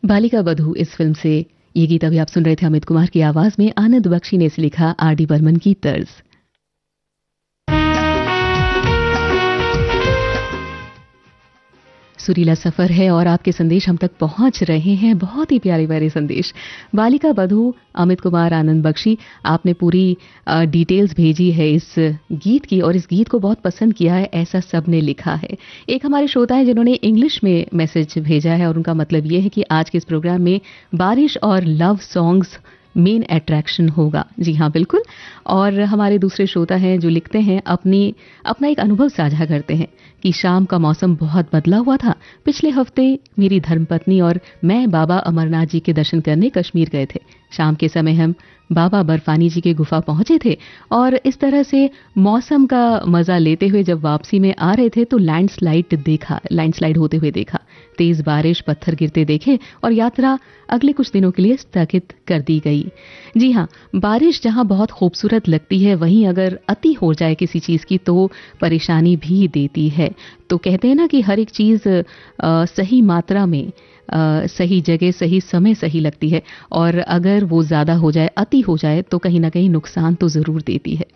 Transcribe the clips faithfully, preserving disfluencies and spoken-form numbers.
बालिका बधू इस फिल्म से ये गीत अभी आप सुन रहे थे अमित कुमार की आवाज में। आनंद बख्शी ने इसे लिखा आर डी बर्मन की तर्ज। सुरीला सफर है और आपके संदेश हम तक पहुंच रहे हैं, बहुत ही प्यारे प्यारे संदेश। बालिका बधू, अमित कुमार, आनंद बख्शी, आपने पूरी डिटेल्स भेजी है इस गीत की और इस गीत को बहुत पसंद किया है, ऐसा सबने लिखा है। एक हमारे श्रोता हैं जिन्होंने इंग्लिश में मैसेज भेजा है और उनका मतलब ये है कि आज के इस प्रोग्राम में बारिश और लव सॉन्ग्स मेन अट्रैक्शन होगा। जी हाँ, बिल्कुल। और हमारे दूसरे श्रोता हैं जो लिखते हैं, अपनी अपना एक अनुभव साझा करते हैं कि शाम का मौसम बहुत बदला हुआ था। पिछले हफ्ते मेरी धर्मपत्नी और मैं बाबा अमरनाथ जी के दर्शन करने कश्मीर गए थे। शाम के समय हम बाबा बर्फानी जी के गुफा पहुंचे थे और इस तरह से मौसम का मजा लेते हुए जब वापसी में आ रहे थे तो लैंडस्लाइड देखा लैंडस्लाइड होते हुए देखा, तेज बारिश, पत्थर गिरते देखे और यात्रा अगले कुछ दिनों के लिए स्थगित कर दी गई। जी हाँ, बारिश जहां बहुत खूबसूरत लगती है वहीं अगर अति हो जाए किसी चीज की तो परेशानी भी देती है। तो कहते हैं ना कि हर एक चीज आ, सही मात्रा में, आ, सही जगह, सही समय सही लगती है और अगर वो ज्यादा हो जाए, अति हो जाए तो कहीं ना कहीं नुकसान तो जरूर देती है।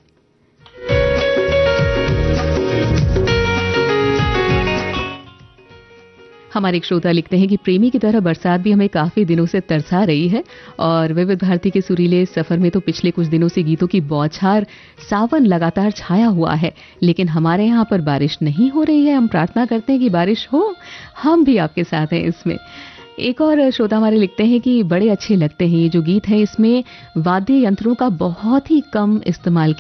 हमारे एक श्रोता लिखते हैं कि प्रेमी की तरह बरसात भी हमें काफी दिनों से तरसा रही है और विविध भारती के सुरीले सफर में तो पिछले कुछ दिनों से गीतों की बौछार, सावन लगातार छाया हुआ है, लेकिन हमारे यहाँ पर बारिश नहीं हो रही है। हम प्रार्थना करते हैं कि बारिश हो, हम भी आपके साथ हैं इसमें। एक और श्रोता हमारे लिखते हैं कि बड़े अच्छे लगते हैं ये जो गीत है, इसमें वाद्य यंत्रों का बहुत ही कम इस्तेमाल